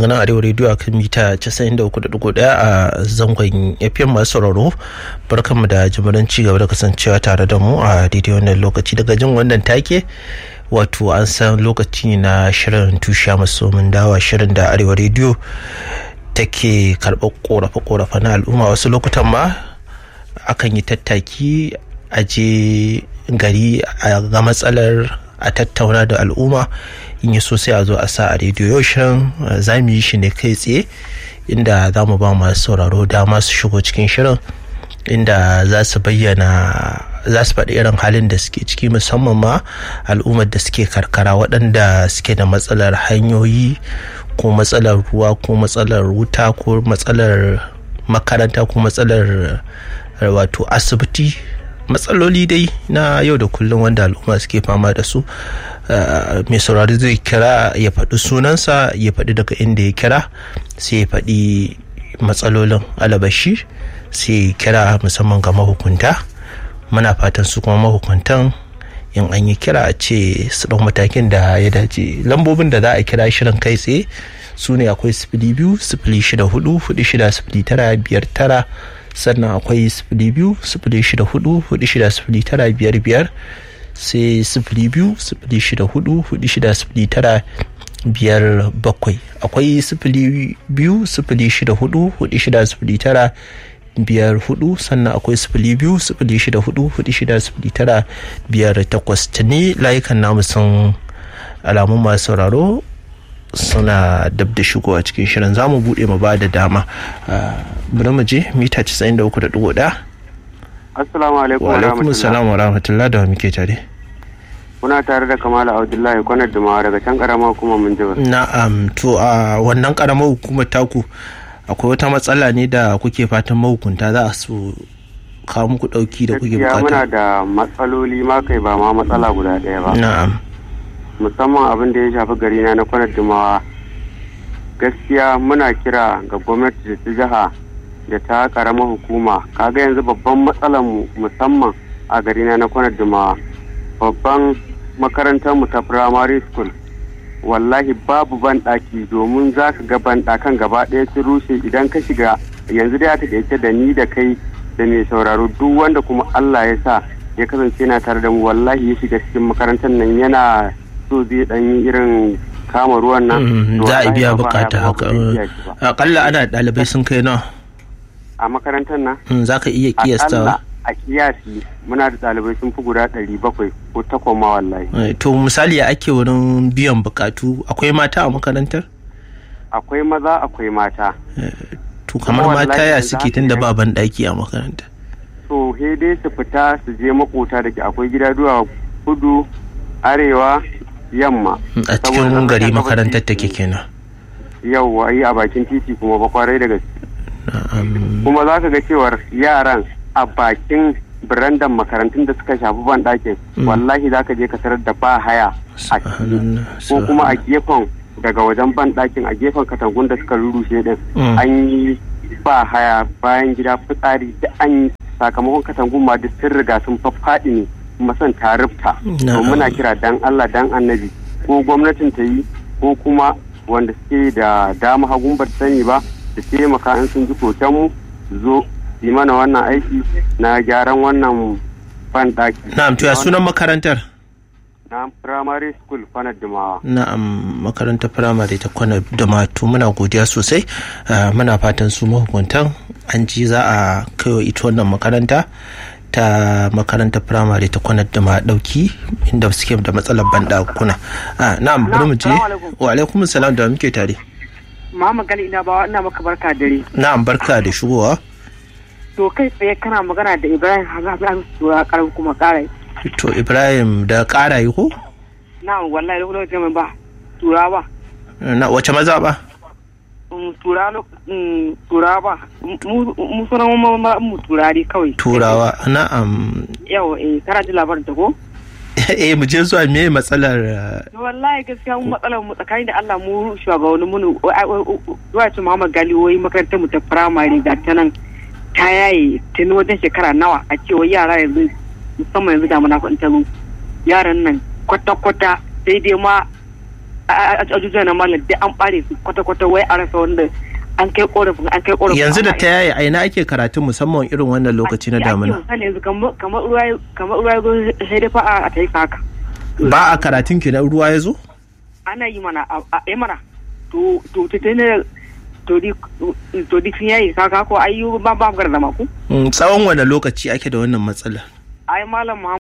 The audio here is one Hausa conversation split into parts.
daga nan Arewa Radio a kan mita 93.1 a zangon FM masu sauraro. Barkanmu da jimirin ci gaba da kasancewa tare da mu a daidai wannan lokaci. Daga jin wannan take wato an san lokaci na shirin tusha masomin dawa, shirin da Arewa Radio take karɓar ƙorafe-ƙorafe na al'umma. Wasu lokutan ma akan yi tattaki a je gari a ga matsalar, a tattauna da al'umma, in yi so sai a zo a sa a rediyo. Yau shirin za mu yi shi ne kai tsaye, inda za mu ba masu sauraro dama su shigo cikin shirin, inda za su bayyana, za su faɗi irin halin da suke ciki, musamman ma al'ummar da suke karkara, waɗanda suke da matsalar hanyoyi ko matsalar ruwa ko matsalar wuta ko matsalar makaranta ko matsalar wato asibiti, matsaloli dai na yau da kullum wanda al'umma suke fama da su. Mai saurari zai kira, ya faɗi sunansa, ya faɗi daga inda ya kira, sai ya faɗi matsalolin alabashi, sai kira musamman ga mahukunta. Muna fatan su kuma mahukuntan in an yi kira a ce su ɗau matakin da ya dace. Lambobin da za a kira shirin kai tsaye su ne akwai 02-064-460955, sannan akwai 02-064-460955, sai 02-064-460957, akwai 02-064-460954, sannan akwai 02-064-460958. Tuni layukan namu sun alamun masu sauraro suna dab da shigo a cikin shirin. za mu buɗe mu ba da dama. Bari mu je mita 93.1. Assalamu alaikum. Wa alaikum assalam wa rahmatullah. Da muke tare. Kuna tare da Kamala Abdullahi Kwanar Dumawa daga can karamar hukumar Minjibir. Na'am, to a wannan karamar hukumar taku akwai wata matsala ne da kuke fatan mahukunta za su kawo muku dauki da kuke bukata? Muna da matsaloli ma kai ba ma matsala guda ɗaya ba. Na'am. Musamman abin da ya shafi gari na Kwanar Dumawa. Gaskiya muna kira ga gwamnati da ta jiha da ta karamar hukuma. Kaga yanzu babban matsalar mu musamman a gari na Kwanar Dumawa, babban makarantar mu ta primary school, wallahi babu banɗaki, domin za ka ga banɗakan gaba ɗaya sun rushe. Idan ka shiga yanzu dai aka ɗauke da ni da kai da mai sauraro, duk wanda kuma Allah ya sa ya kasance yana tare da mu, wallahi ya shiga cikin makarantar nan yana so zai ɗan yi irin kama ruwan nan, za a biya bukata haka. Akalla ana ɗalibai sun kai nawa a makarantar nan? Za ka iya kiyastawa? A kiyasi muna da ɗalibai sun fi guda 700 ko 8 ma wallahi. To misali ya ake wurin biyan bukatu? Akwai mata a makarantar? Akwai maza akwai mata. To kamar mata ya suke tun da ba ban ɗaki a makaranta? To he dai su fita su je makota da ke akwai gida duwa kudu, arewa, yamma. A cikin gari makarantar take kenan? Yawwa, yi a bakin titi kuma ba kwarai da gaske. Kuma za ka ga cewar yaran a bakin birandan makarantun da suka shafi ban ɗakin, wallahi za ka je ka tarar da ba haya a ciki, ko kuma a gefen daga wajen ban ɗakin, a gefen katangun da suka rurrushe din an yi ba haya, bayan gida, fitsari da an yi, sakamakon katangun ma duk sun riga sun faffaɗi ne kuma son ta rufta. To muna kira dan Allah dan annabi, ko gwamnatin ta yi ko kuma wanda suke da dama hagun ba ta sani ba, da taimaka in sun ji kokenmu zo yi mana wannan aiki na gyaran wannan banɗaki. Na'am, to ya sunan makarantar? Na'am, primary school Kwanar Dumawa. Na'am, makarantar primary ta Kwanar Dumawa. To muna godiya sosai. Muna fatan su mahukuntan an ji za a kaiwa ita wannan makaranta ta makarantar primary ta Kwanar Dumawa dauki, inda suke da matsalar banɗakuna. Na'am, bari mu je. Wa alaikum salam, da muke tare. Muhammad Gali ina maka barka dare. Na'am, barka da shigowa. To kai tsaye kana magana da Ibrahim Hazafin Tura Karar kuma Karai. To Ibrahim da Karai ko? Na wallahi lokacin ba Turawa. Na wace maza ba? Turawa. Mu sunan mu turari kawai. Turawa, na'am. Yau kana ji labarin ta ko? Mu je zuwa me matsalar? Wallahi gaskiya mu matsalar mu tsakanin da Allah mu shugabannin mu wace Muhammad Gali wai makarantar mu ta primary ga ta nan ta yaye tun wajen shekara nawa, a cewa yara yanzu musamman yanzu da mana kwantar yaran nan kwata-kwata sai dai ma ajujuwa na malam dai an bare su kwata-kwata wai a rasa wanda an kai korafin yanzu da ta yaya a ina ake karatu musamman irin wannan lokaci na damina yanzu kamar ruwa ya zo sai dai fa a ta yi haka ba a karatun ki na ruwa ya zo ana yi mana a mana to ta ne to di sun yayi kaka ko ayyu ba ga zama ku tsawon wani lokaci ake da wannan matsala ai malam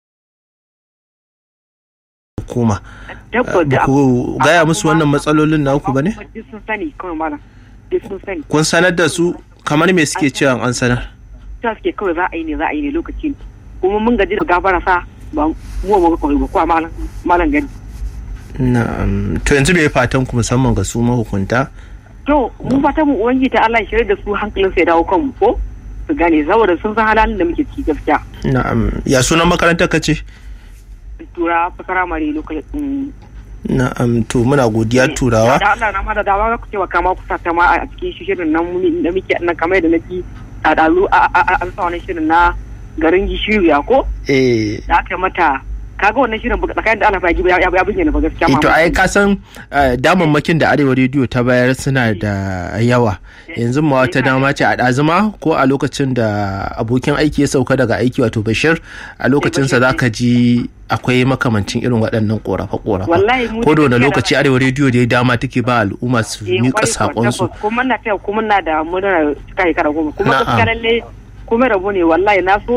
hukuma ba ku gaya musu wannan matsalolin naku ba ne? sun sani kawai malam sun sani kun sanar da su kamar me suke cewa an sanar? ta suke kawai za a yi ne lokaci kuma mun gaji da gafara sa ba mu kawai ba kuwa malam gani na'am to yanzu me fatan ku musamman ga su mahukunta? to mu fatan mu ubangi ta Allah ya shirye da su hankalin sai dawo kanmu ko su gane saboda sun san halin da muke ciki gaskiya na'am ya sunan makarantar kace? Tura firamare lokacin na'am to muna godiya turawa da Allah na ma da dawa ku cewa kama ku sata ma a cikin shirin nan da muke nan kamar da nake a dalu an sa wannan shirin na garin gishiriya ko da aka mata kaga wannan shirin tsakanin da Allah ya binne ba gaskiya ma to ai ka san damammakin da Arewa Radio ta bayar suna da yawa yanzu ma wata dama ce a ɗazuma ko a lokacin da abokin aiki ya sauka daga aiki wato Bashir a lokacin sa zaka ji akwai makamancin irin waɗannan korafa ko da wani lokaci Arewa Radio da ya dama take ba al'umma su miƙa sakon su kuma na da murna kai kara goma kuma gaskiya lalle kuma rabo ne wallahi na so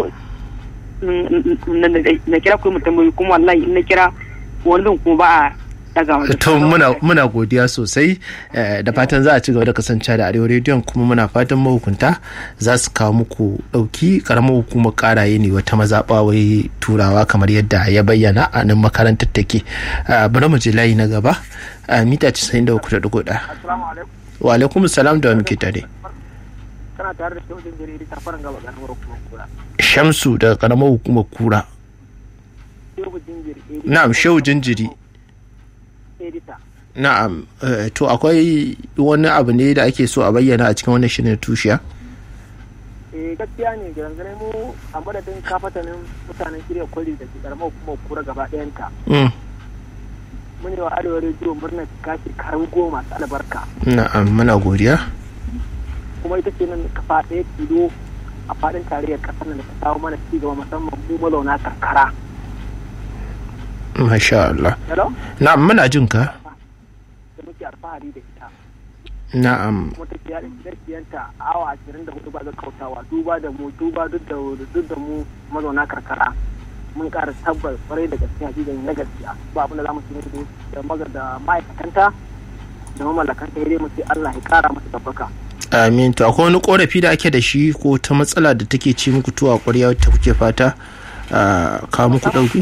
na kira ku mutum kuma wallahi in na kira wannan kuma ba a daga wani to muna godiya sosai da fatan za a ci gaba da kasancewa da Arewa Radio kuma muna fatan mahukunta za su kawo muku dauki karamar hukumar karaye ne wata mazaba wai turawa kamar yadda ya bayyana a nan makarantar take bari mu je layi na gaba mita 93.1 wa alaikum salam da muke tare kana tare da Shehu Jinjiri ta faran gaba ganin hukumar kura Shamsu daga karamar hukumar kura na'am Shehu Jinjiri na'am to akwai wani abu ne da ake so a bayyana a cikin wannan shirin tushiya gaskiya ne gangane mu a madadin kafatanin mutanen shirya kwari da ke karamar hukumar kura gaba ɗayanta mun yi wa Arewa Radio murnar kashi karan 10 masu albarka na'am muna godiya kuma ita ce nan kafa ɗaya tilo a faɗin tarayyar ƙasar nan da ta kawo mana ci gaba musamman mu mazauna karkara. Masha Allah. Hello? Na'am muna jin ka. Da muke alfahari da ita. Na'am. Kuma ta kiyaye shirkiyanta awa 24 ba ga kautawa duba da mu duk da mu mazauna karkara. Mun ƙara tabbas kwarai da gaskiya jigan na gaskiya ba abin da za mu ci da ma'aikatanta da mamallakanta ya dai mu sai Allah ya ƙara masa tabbaka. Amin to akwai wani korafi da ake da shi ko ta matsala da take ci muku tuwa ƙwarya ta kuke fata ka muku ɗauki?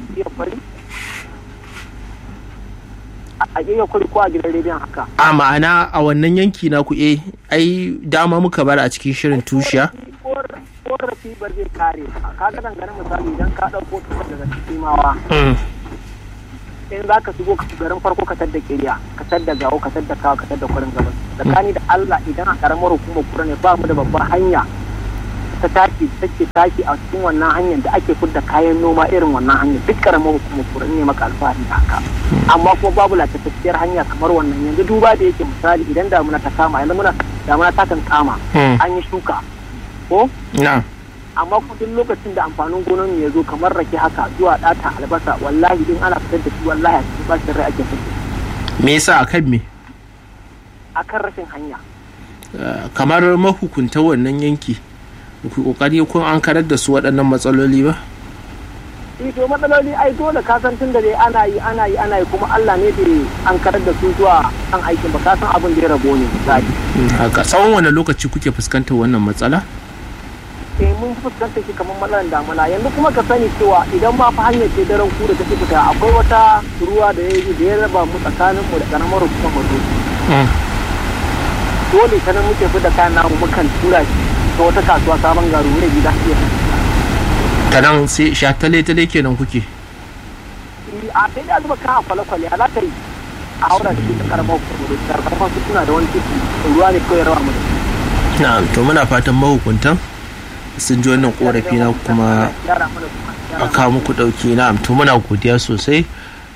A iya kwari ko a gidan rediyon haka. A ma'ana a wannan yanki na ku ai dama muka bar a cikin shirin tushiya. Korafi ba zai kare ba kaga dangane misali idan ka ɗauko tukar daga cikin mawa. In za ka shigo garin farko ka tadda kiriya ka tadda gawo ka tadda kawo ka tadda kwarin gabas tsakani da Allah idan a karamar hukumar kura ne ba mu da babbar hanya ta take taki a cikin wannan hanyar da ake fidda kayan noma irin wannan hanyar duk karamar hukumar kura ne maka alfahari da haka amma kuma babu latatacciyar hanya kamar wannan yanzu duba da yake misali idan damuna ta kama yanzu damuna ta kan kama an yi shuka ko amma kudin lokacin da amfanin gonar ya zo kamar rake haka zuwa ɗata albasa wallahi in ana fitar da shi wallahi a cikin bashin rai ake fitar. Me yasa akan me? Akan rashin hanya. Kamar mahukunta wannan yanki ku kokari kun an karar da su waɗannan matsaloli ba? To matsaloli ai dole ka san tun da dai ana yi kuma Allah ne da an karar da su zuwa kan aikin ba ka san abin da ya rabo ne misali. Haka tsawon wani lokaci kuke fuskantar wannan matsala? Mun fuskanta shi kamar matsalar damuna yanzu kuma ka sani cewa idan ma fa hanyar ce daren ku da ta fita akwai wata ruwa da ya raba mu tsakanin mu da karamar hukumar Madobi. Dole ta nan muke fi da kayan namu mukan tura shi ta wata kasuwa sabon garu ne gida iya. Ta nan sai tale kenan kuke? A sai da zuba kan kwale-kwale a za ta yi a haura da shi ta karamar hukumar Madobi. Karfafan su suna da wani titi ruwa ne kawai raba mu da shi. Na'am to muna fatan mahukuntan sun ji wannan korafi na kuma a kawo muku dauki na to muna godiya sosai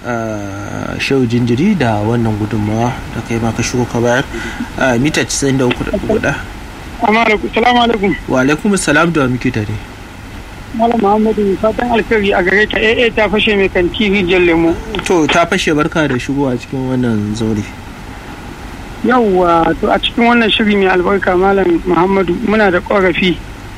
Shehu Jinjiri da wannan gudunmawa da kai ma ka shigo ka bayar. Mita 93.4. Salamu alaikum. Wa alaikum salam da muke tare. Malam Muhammadu fatan alkhairi a gare ka. Ta fashe mai kanti rijiyar lemo. To ta fashe, barka da shigowa cikin wannan zaure. Yawwa, to a cikin wannan shiri mai albarka Malam Muhammadu muna da ƙorafi.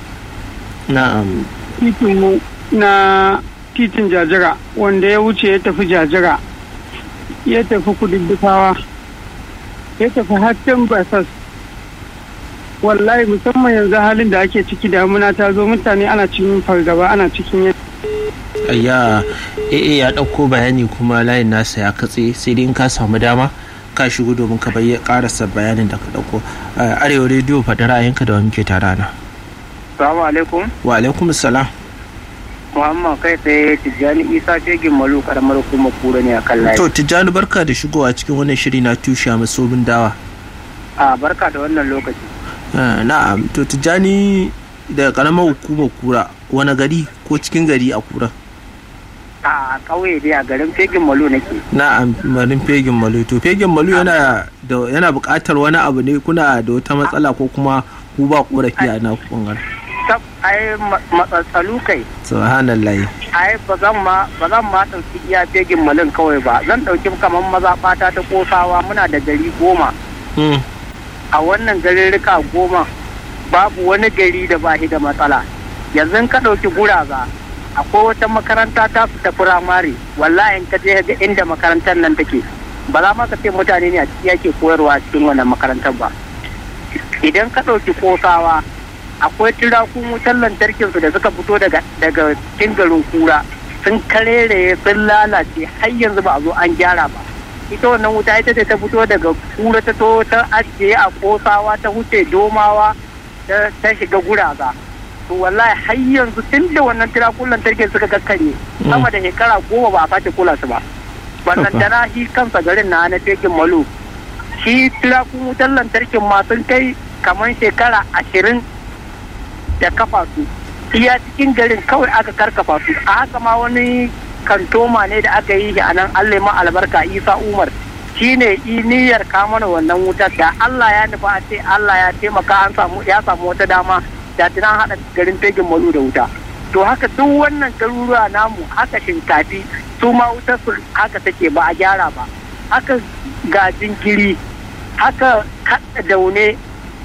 Na'am. Titinmu na titin Jajira wanda ya wuce ya tafi Jajira, ya tafi Kududdufawa, ya tafi Hattin Basas. Wallahi musamman yanzu halin da ake ciki, damuna ta zo, mutane ana cikin fargaba, ana cikin ayya ya ɗauko bayani kuma layin nasa ya katse, sai dai in ka samu dama ka shigo domin ka karasa bayanin da ka ɗauko. Arewa rediyo faɗi ra'ayinka da wani ke tare na. Salamu alaikum. Wa alaikum salam. Muhammad kai tsaye Tijjani Isa Fegin Malu karamar hukumar Kura ne a kan layi. To Tijjani, barka da shigowa cikin wannan shiri na tushe a masobin dawa. Barka da wannan lokaci. Na'am, to Tijjani da karamar hukumar Kura, wani gari ko cikin gari a Kura? A ƙauye dai a garin Fegin Malu nake. Na'am, garin Fegin Malu. To Fegin Malu yana buƙatar wani abu ne, kuna da wata matsala ko kuma ku ba ƙorafi a naku ɓangaren? Ai matsatsalu kai. Subhanallah. Ai ba zan ma ɗauki iya Fegin Malun kawai ba, zan ɗauki kamar mazaɓata ta Kosawa, muna da gari 10. A wannan garirrika 10 babu wani gari da ba shi da matsala. Yanzu ka ɗauki Guraza, akwai wata makaranta ta fita firamare, wallahi in ka je ga inda makarantar nan take, ba za ma ka ce mutane ne a ciki yake koyarwa cikin wannan makarantar ba. Idan ka ɗauki Kosawa, akwai tirakun wutar lantarkinsu da suka fito daga cikin garin Kura, sun karere sun lalace, har yanzu ba a zo an gyara ba. Ita wannan wuta ita ce ta fito daga Kura ta to ta ajiye a Kosawa, ta wuce Domawa, ta shiga Guraza. To wallahi har yanzu tun da wannan tirakun lantarkin suka kakkare, sama da shekara 10 ba a sake kula su ba. Ballantana shi kansa garin na Fegin Malu, shi tirakun wutar lantarkin ma sun kai kamar shekara 20 da kafa su, iya cikin garin kawai aka karkafa su. A haka ma wani kantoma ne da aka yi a nan Allah ma albarka, Isa Umar, shine niyyar kamana wannan wutar, da Allah ya nufa a ce Allah ya taimaka ya samu wata dama da tunan haɗa garin Fegin Malu da wuta. To haka duk wannan garuruwa namu, haka Shinkafi su ma wutar su haka take, ba a gyara ba. Haka Gajin Giri, haka Kaɗa Daune.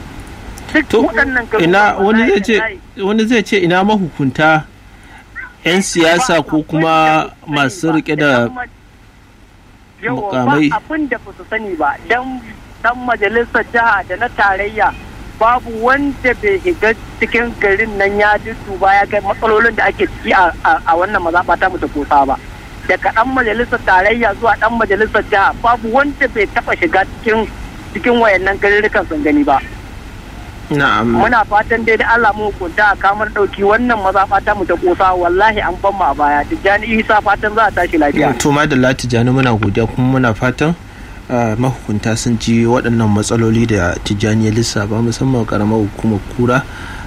Ina wani zai ce ina mahukunta 'yan siyasa ko kuma masu rike da mukamai. Abin da ba su sani ba, dan majalisar jiha da na tarayya babu wanda bai shiga cikin garin nan ya ba ya kai matsalolin da ake ciki a wannan mazaɓata mu ta Kosa ba. Daga ɗan majalisar tarayya zuwa ɗan majalisar jiha babu wanda bai taɓa shiga cikin wayannan garurrukan sun gani ba. Muna fatan dai da Allah mu hukunta a kamar dauki wannan mazaɓata mu ta Kosa, wallahi an ban mu a baya. Tijjani Isa, fatan za a tashi lafiya. To madalla Tijjani, muna godiya kuma muna fatan mahukunta sun ji waɗannan matsaloli da Tijjani ya lissafa, musamman karamar hukumar Kura,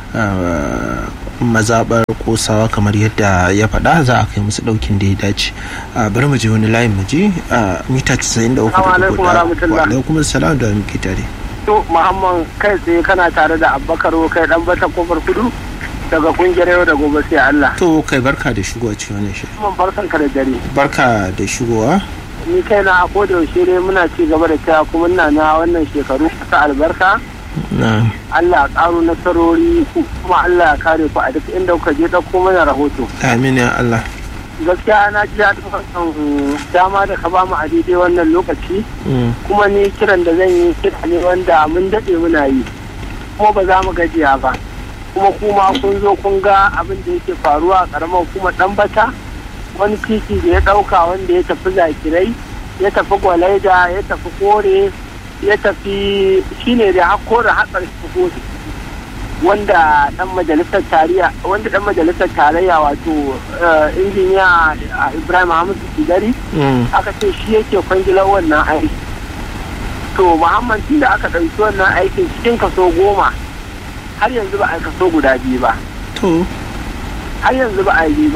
mazaɓar Kosawa kamar yadda ya faɗa, za a kai musu ɗaukin da ya dace. Bari mu je wani layin mu ji mita 93.4. Wa alaikum salam da muke tare. To Muhammad kai tsaye kana tare da Abubakar kai dan bata kofar kudu daga kungiyar Yau da Gobe sai Allah. To kai barka da shigowa cikin wannan shirin. Mun barkan ka da dare. Barka da shigowa. Ni kai na a koda yaushe ne muna ci gaba da cewa kuma ina na wannan shekaru ta albarka. Allah ya karo nasarori kuma Allah ya kare ku a duk inda kuka je dauko mana rahoto. Amin ya Allah. Gaskiya na ji daɗin wannan dama da ka bamu a daidai wannan lokaci, kuma ni kiran da zan yi kira ne wanda mun daɗe muna yi kuma ba za mu gajiya ba, kuma kun zo kun ga abin da yake faruwa a ƙaramar kuma ɗan bata, wani titi da ya ɗauka wanda ya tafi Zakirai, ya tafi Gwalaida, ya tafi Kore, ya tafi shine da kore hatsar shi wanda dan majalisar tarayya wato injiniya Ibrahim Hamisu Kidari aka ce shi yake kwangilar wannan aiki. To Muhammad da aka ɗauki wannan aikin cikin kaso 10 har yanzu ba a kaso guda 2 ba. To har yanzu ba a yi ba.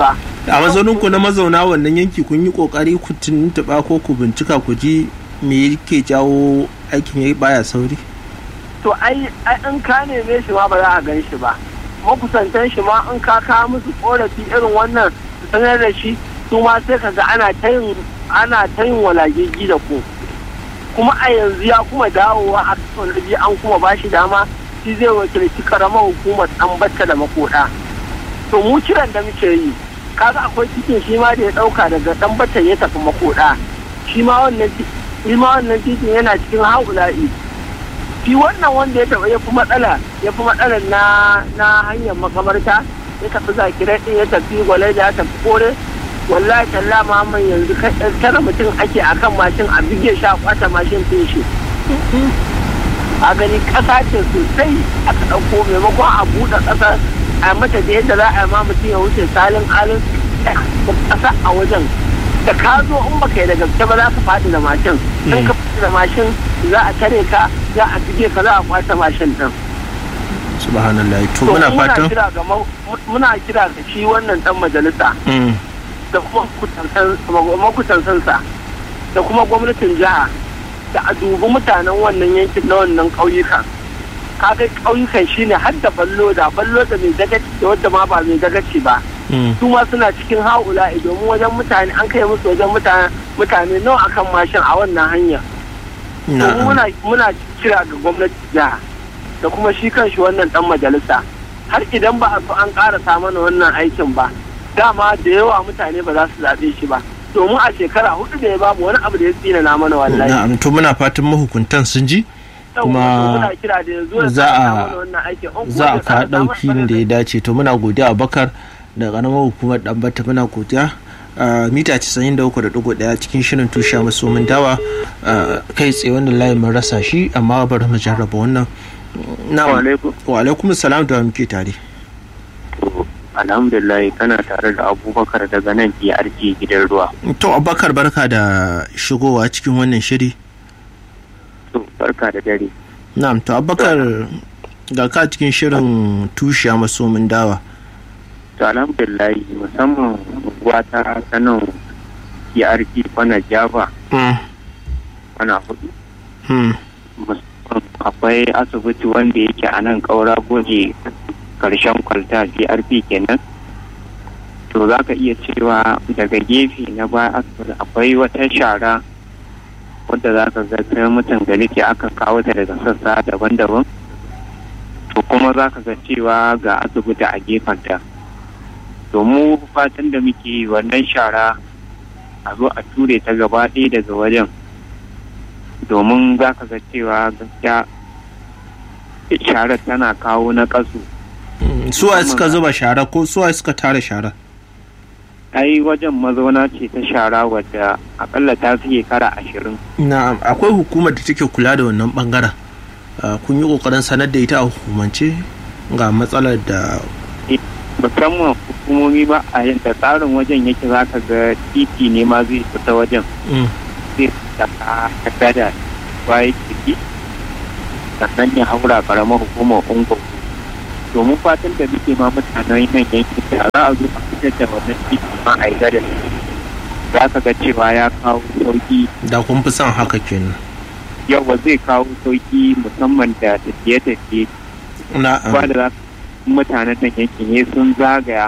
a mazaunin na mazauna wannan yanki kun yi kokari ku tuntuɓa ko ku bincika ku ji me yake jawo aikin ya baya sauri? To ai in ka neme shi ma ba za a gan shi ba, makusantan shi ma in ka kawo musu korafi irin wannan su sanar da shi, su ma sai ka ga ana ta yin walagigi da ku. Kuma a yanzu ya kuma dawowa a kasan da biyu an kuma ba shi dama shi zai wakilci karamar hukumar Ɗanbata da Makoda. To mu kiran da muke yi, kaga akwai titin shi ma da ya ɗauka daga Ɗanbata ya tafi Makoda, shi ma wannan titin yana cikin haula'i. Shi wannan wanda ya taɓa ya fi matsalar na hanyar makamarta, ya tafi Zakirai ɗin, ya tafi Gwalaida, ya tafi Kore. Wallahi talla Muhammad yanzu tara mutum ake akan mashin a bige shi a kwata mashin ɗin shi. A gani ƙasa ce sosai aka ɗauko, maimakon a buɗe ƙasa a mata da yadda za a yi ma mutum ya wuce salin alin ƙasa a wajen. Da ka zo in baka yi da gaske ba za ka faɗi da mashin. In ka faɗi da mashin za a tare ka, za a bige ka, za a kwata mashin ɗin. Subhanallah. To muna kira ga shi wannan ɗan majalisa. Da kuma makutansansa da kuma gwamnatin jiha da a dubi mutanen wannan yankin na wannan ƙauyukan. Kaga ƙauyukan shine har da ballo da mai dagaci da wadda ma ba mai dagaci ba. Su ma suna cikin haula'i domin wajen mutane an kai musu wajen mutane nawa akan mashin a wannan hanya. Muna kira ga gwamnatin jiha da kuma shi kanshi wannan dan majalisa, har idan ba a so an ƙarasa mana wannan aikin ba, dama da yawa mutane ba za su zaɓe shi ba, domin a shekara 4 da ya babu wani abu da ya tsina na mana wallahi. Na'am, to muna fatan mahukuntan sun ji kuma za a ka ɗauki da ya dace. To muna godiya Abubakar da ƙaramar hukumar Ɗanbata, muna godiya. Mita 93.1 cikin shirin tushe maso mun dawa kai tsaye wannan layin mun rasa shi, amma bari mu jarraba wannan. Wa alaikum salam, da muke tare. Alhamdulillah, kana tare da Abubakar daga nan PRG gidan ruwa. To Abubakar, barka da shigowa cikin wannan shiri. To barka da dare. Na'am, to Abubakar ga ka cikin shirin tushiya maso mun dawa. To alhamdulillah, musamman unguwa ta nan PRG kwana Java. Kwana 4. Akwai asibiti wanda yake a nan Kaura Goje karshen kwalta CRP kenan. To za ka iya cewa daga gefe na baya akwai wata shara wadda za ka ga mutum gari ce aka kawo ta daga sassa daban-daban. To kuma za ka ga cewa ga asibiti a gefenta. To mu fatan da muke wannan shara a zo a ture ta gaba ɗaya daga wajen, domin za ka ga cewa gaskiya sharar tana kawo na ƙasu. Suwa suka zuba shara ko suwa suka tara shara? Ai wajen mazauna ce ta shara wadda akalla ta fi shekara 20. Na'am, akwai hukumar da take kula da wannan bangaren. Kun yi kokarin sanar da ita a hukumance ga matsalar da musamman hukumomi ba a yadda tsarin wajen yake, za ka ga titi ne ma zai fita wajen zai ta da baya ciki sannan ya haura karamar hukumar ungo. Domin fatan da muke ma mutanen nan yankin da za a zo a fitar da wannan titi ma a yi gada, za ka ga cewa ya kawo sauki. Da kun fi son haka kenan. Yawa zai kawo sauki musamman da tafiye-tafiye. Ba da mutanen nan yankin ne sun zagaya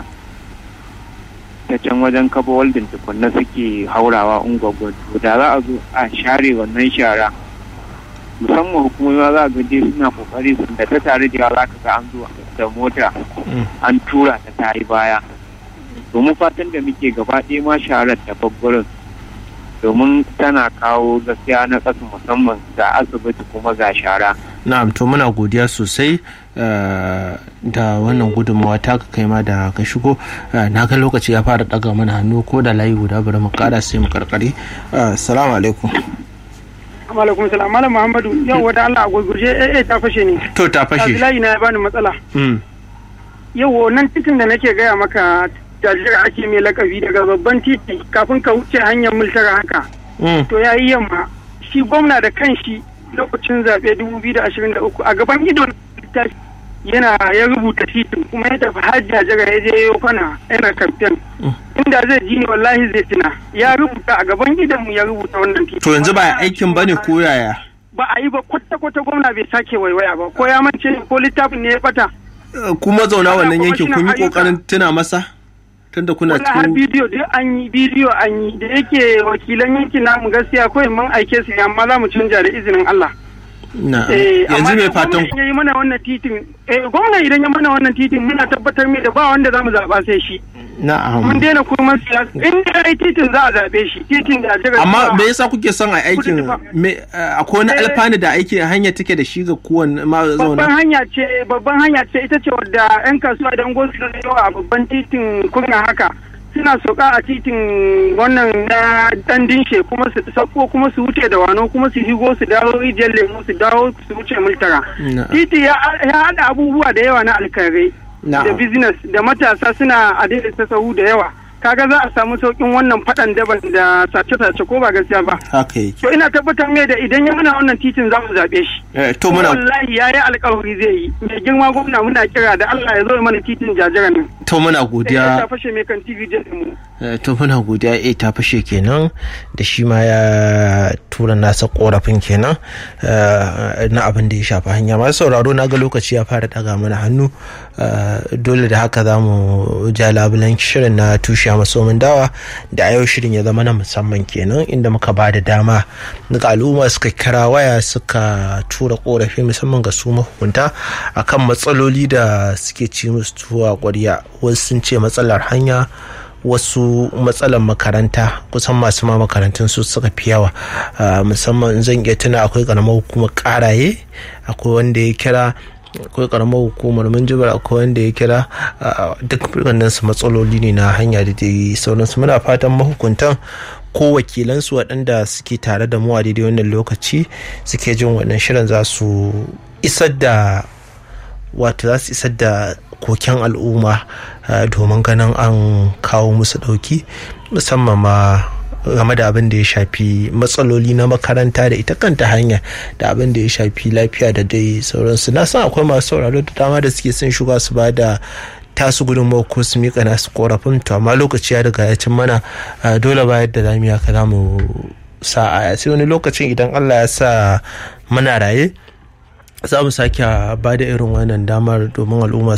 ta can wajen Kaba Waldin tukunna suke haurawa Ungwagwan. Da za a zo a share wannan shara, musamman hukumomi za a gaje suna kokari sun da ta tare da za ka ga an zo da mota an tura ta tayi baya. Domin fatan da muke gaba ɗaya ma sharar ta babbarin, domin tana kawo gaskiya na ƙasa musamman ga asibiti kuma ga shara. Na'am, to muna godiya sosai da wannan gudunmawa ta kai ma da ka shigo. Na ga lokaci ya fara daga mana hannu, ko da layi guda bari mu kara sai mu karkare. Assalamu alaikum. Alaikum salam. Malam Muhammadu, yau wata Allah a gurguje ta fashe ne. To ta fashe. Layi na ya bani matsala. Yau nan titin da nake gaya maka jajira ake mai lakabi daga babban titi kafin ka wuce hanyar multara haka. To ya yi yamma. Shi gwamna da kanshi lokacin zaɓe 2023 a gaban idon yana ya rubuta titin kuma ya tafi har jajira ya je yau kwana yana kamfen inda zai ji ni wallahi zai tuna ya rubuta a gaban idanmu ya rubuta wannan titi. To yanzu ba aikin bane ko yaya? Ba a yi ba kwata-kwata gwamna bai sake waiwaya ba ko ya mance ko littafin ne ya bata. Kuma zauna wannan yankin kun yi kokarin tuna masa? Tunda kuna cikin bidiyo da an yi da yake wakilan yankin namu gaskiya kawai mun aike su amma za mu canja da izinin Allah. Yanzu mai fatan gwamna yi mana wannan titin gwamna idan ya mana wannan titin muna tabbatar mai da ba wanda za mu zaɓa sai shi. Na'am. Mun daina kuma siyasa in da ai titin za a zaɓe shi titin da daga. Amma me yasa kuke son a aikin akwai wani alfanu da aiki hanya take da shi ga kowanne ma zauna? Babban hanya ce ita ce wadda 'yan kasuwa idan gosu da yawa a babban titin kurna haka suna soka a titin wannan na dan dinshe kuma su sauko kuma su wuce da wano kuma su higo su dawo rijiyar lemu su dawo su wuce multara. Titi ya haɗa abubuwa da yawa na alkarai. Da business da matasa suna a daidaita sahu da yawa kaga za a samu saukin wannan faɗan daban da sace-sace ko ba gaskiya ba. Haka yake. To ina tabbatar mai da idan ya muna wannan titin za mu zaɓe shi. To muna. Wallahi ya yi alƙawari zai yi. Mai girma gwamna muna kira da Allah ya zo mana titin jajiran nan. To muna godiya. Ta fashe mai kan TV jin mu. To muna godiya ta fashe kenan da shi ma ya tura nasa korafin kenan na abin da ya shafi hanya. Masu sauraro na ga lokaci ya fara daga mana hannu dole da haka za mu ja labulan shirin na tushe masomin dawa da a yau shirin ya zama na musamman kenan inda muka ba da dama ga al'umma suka kira waya suka tura korafi musamman ga su mahukunta akan matsaloli da suke ci musu tuwa ƙwarya. Wasu sun ce matsalar hanya, wasu matsalar makaranta, kusan masu ma makarantun su suka fi yawa musamman zan iya tuna akwai karamar hukumar Karaye, akwai wanda ya kira, akwai karamar hukumar Minjibir, akwai wanda ya kira, duk wannan su matsaloli ne na hanya da dai sauransu. Muna fatan mahukuntan ko wakilansu waɗanda suke tare da mu a daidai wannan lokaci suke jin wannan shirin za su isar da koken al'umma domin ganin an kawo musu ɗauki musamman ma game da abin da ya shafi matsaloli na makaranta da ita kanta hanya da abin da ya shafi lafiya da dai sauransu. Na san akwai masu sauraro da dama da suke son shiga su ba da tasu gudunmawa ko su miƙa nasu korafin to amma lokaci ya riga ya cin mana dole ba yadda za mu yi haka za mu sa aya sai wani lokacin idan Allah ya sa muna raye za mu sake ba da irin wannan damar domin al'umma